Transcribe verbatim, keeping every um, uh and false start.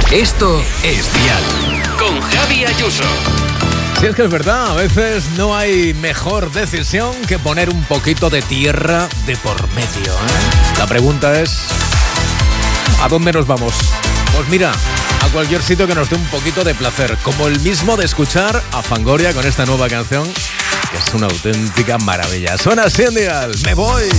Esto es Dial con Javi Ayuso. Si es que es verdad, a veces no hay mejor decisión que poner un poquito de tierra de por medio, ¿eh? La pregunta es, ¿a dónde nos vamos? Pues mira, a cualquier sitio que nos dé un poquito de placer, como el mismo de escuchar a Fangoria con esta nueva canción, que es una auténtica maravilla. Suena así en Dial, me voy.